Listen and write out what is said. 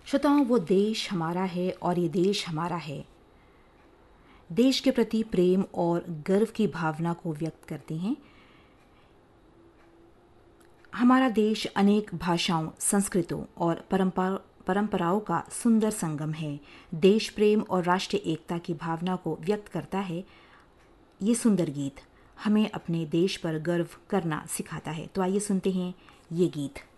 श्रोताओं, वो देश हमारा है और ये देश हमारा है। देश के प्रति प्रेम और गर्व की भावना को व्यक्त करते हैं। हमारा देश अनेक भाषाओं, संस्कृतों और परंपराओं का सुंदर संगम है। देश प्रेम और राष्ट्रीय एकता की भावना को व्यक्त करता है। ये सुंदर गीत हमें अपने देश पर गर्व करना सिखाता है। तो आइए सुनते हैं ये गीत।